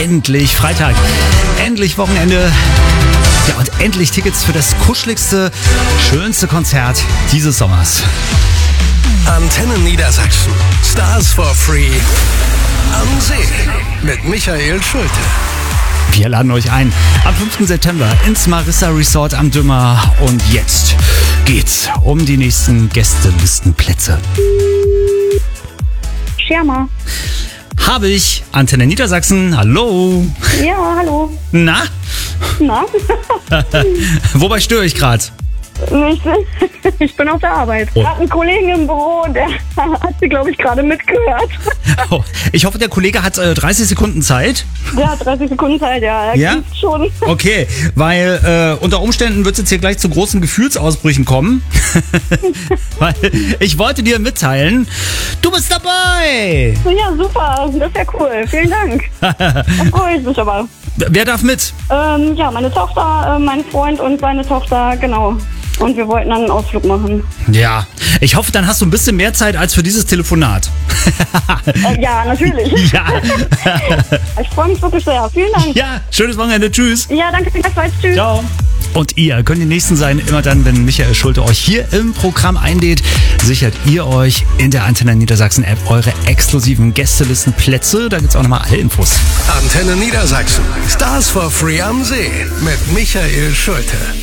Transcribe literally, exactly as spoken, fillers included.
endlich Freitag, endlich Wochenende. Ja, und endlich Tickets für das kuscheligste, schönste Konzert dieses Sommers. Antenne Niedersachsen. Stars for Free am See mit Michael Schulte. Wir laden euch ein am fünften September ins Marissa Resort am Dümmer. Und jetzt geht's um die nächsten Gästelistenplätze. Schermer. Habe ich. Antenne Niedersachsen, hallo. Ja, hallo. Na? Na? Wobei störe ich gerade? Ich bin, ich bin auf der Arbeit. Oh. Ich habe einen Kollegen im Büro, der hat sie, glaube ich, gerade mitgehört. Oh, ich hoffe, der Kollege hat äh, dreißig Sekunden Zeit. Der hat dreißig Sekunden Zeit, ja. Er Ja? kennt's schon. Okay, weil äh, unter Umständen wird es jetzt hier gleich zu großen Gefühlsausbrüchen kommen. Weil ich wollte dir mitteilen, du bist dabei. Ja, super. Das ist ja cool. Vielen Dank. Da freue ich mich aber. Wer darf mit? Ähm, ja, meine Tochter, äh, mein Freund und seine Tochter, genau. Und wir wollten dann einen Ausflug machen. Ja, ich hoffe, dann hast du ein bisschen mehr Zeit als für dieses Telefonat. Äh, ja, natürlich. Ja. Ich freue mich wirklich sehr. Vielen Dank. Ja, schönes Wochenende, tschüss. Ja, danke vielmals. Tschüss. Ciao. Und ihr könnt die Nächsten sein, immer dann, wenn Michael Schulte euch hier im Programm einlädt, sichert ihr euch in der Antenne Niedersachsen App eure exklusiven Gästelistenplätze. Da gibt's auch nochmal alle Infos. Antenne Niedersachsen. Stars for Free am See mit Michael Schulte.